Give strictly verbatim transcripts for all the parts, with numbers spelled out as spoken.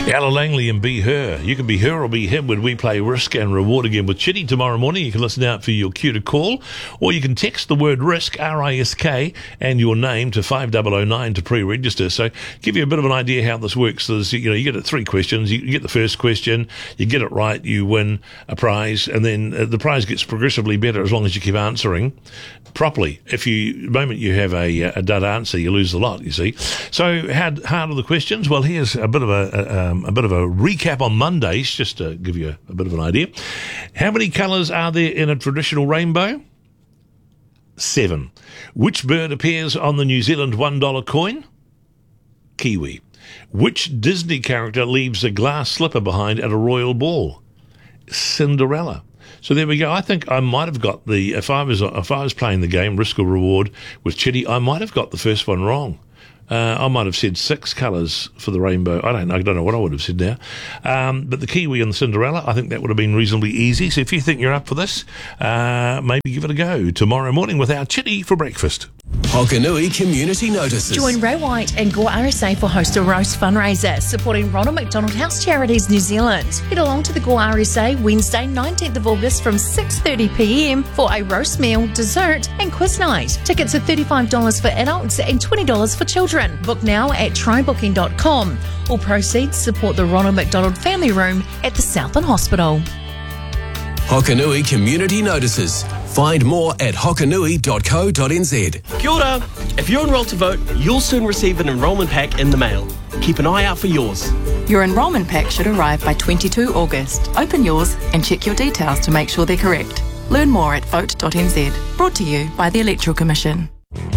Ella Langley and Be Her. You can be her or be him when we play Risk and Reward again with Chitty tomorrow morning. You can listen out for your cue to call, or you can text the word RISK, R I S K, and your name to five oh oh nine to pre-register. So give you a bit of an idea how this works. There's, you know, you get it three questions. You get the first question, you get it right, you win a prize, and then uh, the prize gets progressively better as long as you keep answering properly. If you, the moment you have a, a dud answer, you lose the lot, you see. So how hard are the questions? Well, here's a bit of a, a, um, a bit of a recap on Mondays, just to give you a, a bit of an idea. How many colours are there in a traditional rainbow? Seven. Which bird appears on the New Zealand one dollar coin? Kiwi. Which Disney character leaves a glass slipper behind at a royal ball? Cinderella. So there we go. I think I might have got the, if I was if I was playing the game Risk or Reward with Chitty, I might have got the first one wrong. Uh, I might have said six colours for the rainbow. I don't know. I don't know what I would have said now. Um, but the Kiwi and the Cinderella, I think that would have been reasonably easy. So if you think you're up for this, uh, maybe give it a go tomorrow morning with our Chitty for breakfast. Hokanui Community Notices. Join Ray White and Gore R S A for Host a Roast fundraiser supporting Ronald McDonald House Charities New Zealand. Head along to the Gore R S A Wednesday nineteenth of August from six thirty p m for a roast meal, dessert and quiz night. Tickets are thirty-five dollars for adults and twenty dollars for children. Book now at try booking dot com. All proceeds support the Ronald McDonald Family Room at the Southland Hospital. Hokanui Community Notices. Find more at hokanui dot co dot n z. Kia ora. If you're enrolled to vote, you'll soon receive an enrolment pack in the mail. Keep an eye out for yours. Your enrolment pack should arrive by the twenty-second of August. Open yours and check your details to make sure they're correct. Learn more at vote dot n z. Brought to you by the Electoral Commission.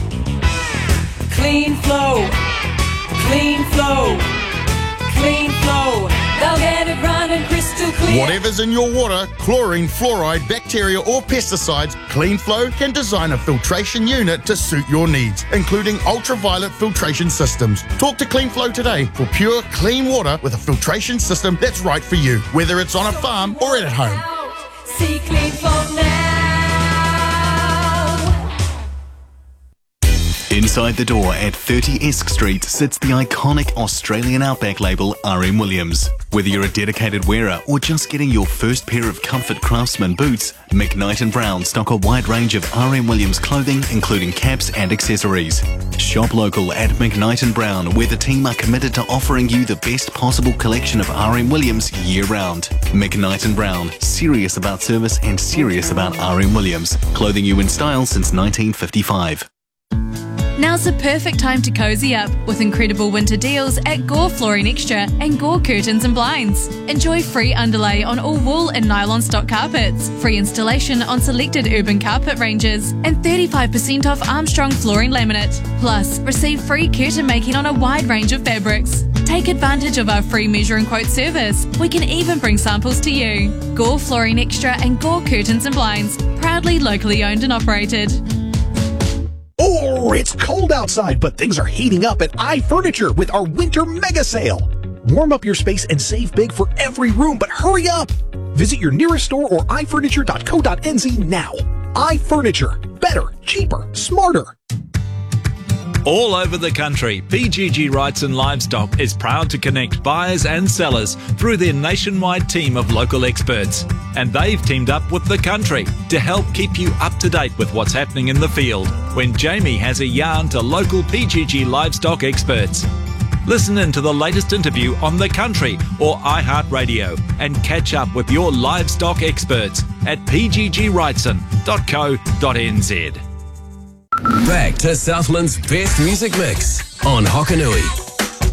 Clean flow, clean flow, clean flow. They'll get it running crystal clear. Whatever's in your water, chlorine, fluoride, bacteria or pesticides, Clean Flow can design a filtration unit to suit your needs, including ultraviolet filtration systems. Talk to Clean Flow today for pure, clean water with a filtration system that's right for you, whether it's on a farm or at home. See Clean Flow now. Inside the door at thirty Esk Street sits the iconic Australian Outback label R M Williams. Whether you're a dedicated wearer or just getting your first pair of comfort Craftsman boots, McKnight and Brown stock a wide range of R M Williams clothing, including caps and accessories. Shop local at McKnight and Brown, where the team are committed to offering you the best possible collection of R M Williams year-round. McKnight and Brown, serious about service and serious about R M Williams. Clothing you in style since nineteen fifty-five. Now's the perfect time to cozy up with incredible winter deals at Gore Flooring Extra and Gore Curtains and Blinds. Enjoy free underlay on all wool and nylon stock carpets, free installation on selected urban carpet ranges, and thirty-five percent off Armstrong flooring laminate. Plus, receive free curtain making on a wide range of fabrics. Take advantage of our free measure and quote service. We can even bring samples to you. Gore Flooring Extra and Gore Curtains and Blinds, proudly locally owned and operated. Oh, it's cold outside, but things are heating up at iFurniture with our winter mega sale. Warm up your space and save big for every room, but hurry up! Visit your nearest store or i furniture dot co dot n z now. iFurniture. Better, cheaper, smarter. All over the country, P G G Wrightson Livestock is proud to connect buyers and sellers through their nationwide team of local experts. And they've teamed up with the country to help keep you up to date with what's happening in the field when Jamie has a yarn to local P G G livestock experts. Listen in to the latest interview on The Country or iHeartRadio and catch up with your livestock experts at p g g wrightson dot co dot n z. Back to Southland's best music mix on Hokanui.